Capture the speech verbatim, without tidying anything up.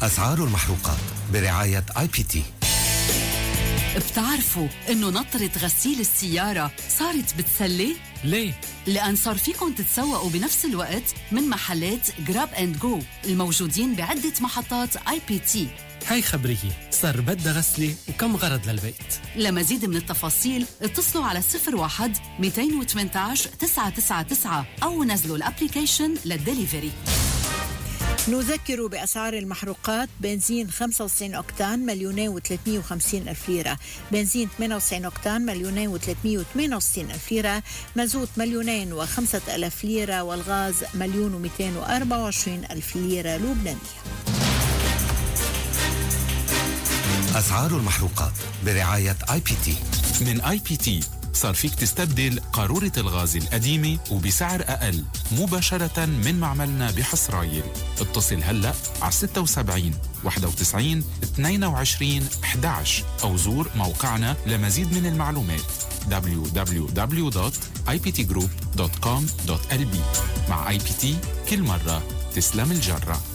أسعار المحروقات برعاية آي بي تي. بتعرفوا إنه نطرة غسيل السيارة صارت بتسلي؟ ليه؟ لأن صار فيكن تتسوقوا بنفس الوقت من محلات جراب اند جو الموجودين بعدة محطات آي بي تي. هاي خبرية، صار بدها غسلة وكم غرض للبيت. لمزيد من التفاصيل اتصلوا على صفر واحد مئتين وثمانية عشر تسعة تسعة تسعة أو نزلوا الابليكيشن للدليفري. نذكر بأسعار المحروقات: بنزين خمسة وتسعين أوكتان مليونين وثلاثمئة وخمسين ألف ليرة، بنزين ثمانية وتسعين أوكتان مليونين وثلاثمئة وثمانية وستين ألف ليرة، مازوت مليونين وخمسة ألاف ليرة، والغاز مليون ومئتين وأربعة وعشرين ألف ليرة لبنانية. أسعار المحروقات برعاية آي بي تي. من آي بي تي صار فيك تستبدل قارورة الغاز القديمة وبسعر أقل مباشرة من معملنا بحصرايل. اتصل هلأ على ستة وسبعين واحد وتسعين اثنين وعشرين أحد عشر أو زور موقعنا لمزيد من المعلومات دبليو دبليو دبليو دوت آي بي تي جروب دوت كوم دوت إل بي. مع آي بي تي كل مرة تسلم الجرة.